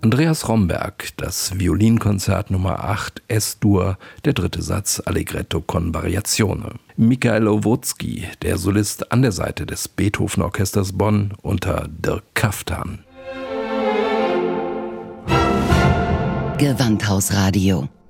Andreas Romberg, das Violinkonzert Nummer 8 S-Dur, der 3. Satz Allegretto con Variazione. Michael Owutzki, der Solist an der Seite des Beethoven-Orchesters Bonn unter Dirk Kaftan. Gewandhausradio